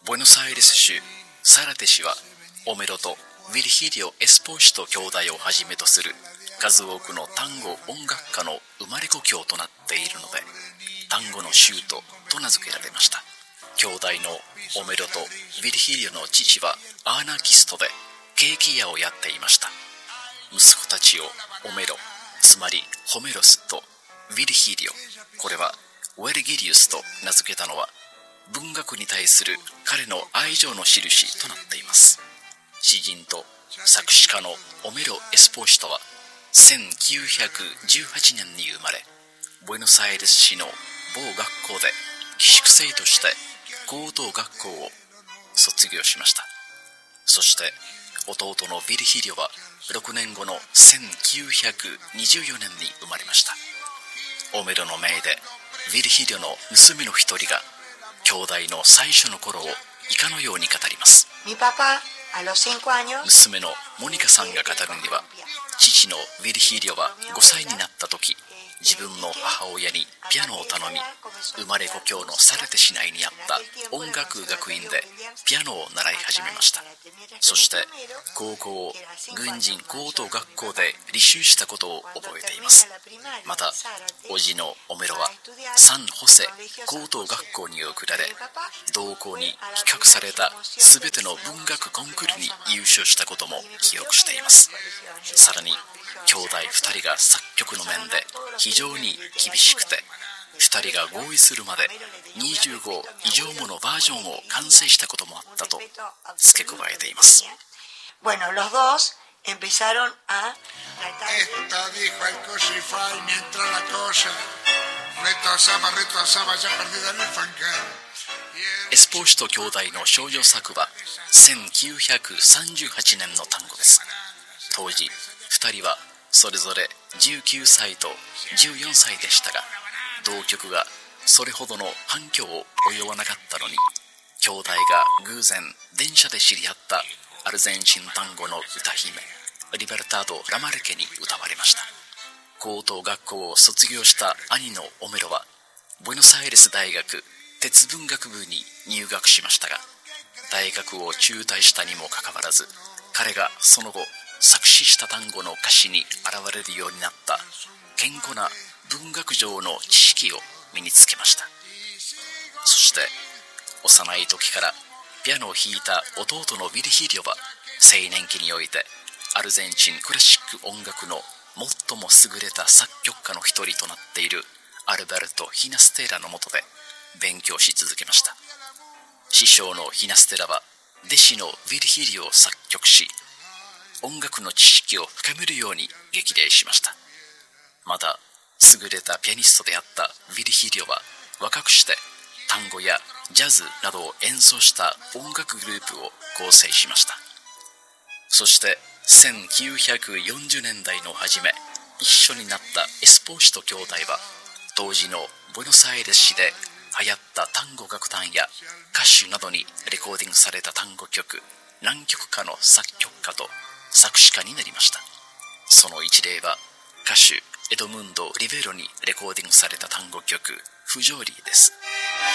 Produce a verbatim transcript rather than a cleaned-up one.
ブエノスアイレス州サラテ市はオメロとヴィルヒリオ・エスポーシト兄弟をはじめとする数多くの単語音楽家の生まれ故郷となっているので、単語の州都と名付けられました。兄弟のオメロとヴィルヒリオの父はアーナキストでケーキ屋をやっていました。息子たちをオメロ、つまりホメロスとヴィルヒリオ、これはウェルギリウスと名付けたのは、文学に対する彼の愛情の印となっています。詩人と作詞家のオメロ・エスポーシトはせんきゅうひゃくじゅうはちねんに生まれ、ブエノスアイレス市の某学校で寄宿生として高等学校を卒業しました。そして弟のヴィルヒリオはろくねんごのせんきゅうひゃくにじゅうよねんに生まれました。オメロの命でヴィルヒリオの娘の一人が兄弟の最初の頃を以下のように語ります。娘のモニカさんが語るには、父のヴィルヒリオはごさいになった時、自分の母親にピアノを頼み、生まれ故郷のサレテ市内にあった音楽学院でピアノを習い始めました。そして高校を軍人高等学校で履修したことを覚えています。また叔父のオメロはサンホセ高等学校に送られ、同校に企画された全ての文学コンクールに優勝したことも記憶しています。さらに兄弟ふたりが作曲の面で非常に厳しくて、ふたりが合意するまでにじゅうご以上ものバージョンを完成したこともあったと付け加えています。 Bueno, los dos empezaron a Esta dijo el Cosify mientras la cosa retrasaba, retrasaba ya perdida en el fancar. エスポーシト兄弟の少女作はせんきゅうひゃくさんじゅうはちねんの単語です。当時ふたりはそれぞれじゅうきゅうさいとじゅうよんさいでしたが、同曲がそれほどの反響を及ばなかったのに、兄弟が偶然電車で知り合ったアルゼンチン単語の歌姫リベルタード・ラマルケに歌われました。高等学校を卒業した兄のオメロはブエノスアイレス大学鉄文学部に入学しましたが、大学を中退したにもかかわらず、彼がその後作詞した単語の歌詞に現れるようになった健康な文学上の知識を身につけました。そして幼い時からピアノを弾いた弟のヴィルヒリオは青年期においてアルゼンチンクラシック音楽の最も優れた作曲家の一人となっているアルベルト・ヒナステーラの下で勉強し続けました。師匠のヒナステラは弟子のヴィルヒリオを作曲し、音楽の知識を深めるように激励しました。また優れたピアニストであったヴィルヒリオは若くして単語やジャズなどを演奏した音楽グループを構成しました。そしてせんきゅうひゃくよんじゅうねんだいの初め、一緒になったエスポーシト兄弟は当時のブエノスアイレス市で流行った単語楽団や歌手などにレコーディングされた単語曲何曲かの作曲家と作詞家になりました。その一例は歌手エドムンド・リベロにレコーディングされた単語曲フジョーリーです。